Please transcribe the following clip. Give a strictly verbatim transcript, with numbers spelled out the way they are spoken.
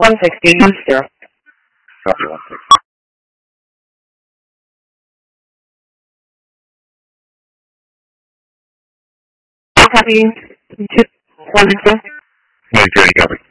one sixty, use zero. Copy one sixty. Copy two one zero. one zero, copy.